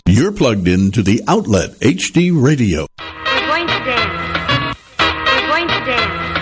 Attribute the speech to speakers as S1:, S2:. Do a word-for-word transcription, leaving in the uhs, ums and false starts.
S1: You're plugged into the Outlet H D Radio.
S2: We're going to dance. We're going to dance.